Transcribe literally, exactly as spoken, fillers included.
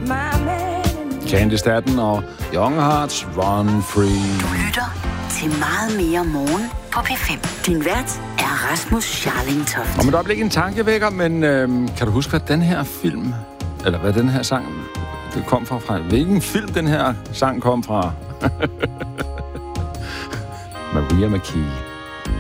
Candy Staten og Young Hearts Run Free. Du lytter til Meget mere morgen på P fem. Din vært er Rasmus Scharling Toft. Om et øjeblik en tankevækker, men øhm, kan du huske, hvad den her film, eller hvad den her sang det kom fra? fra hvilken film den her sang kom fra? Maria McKee.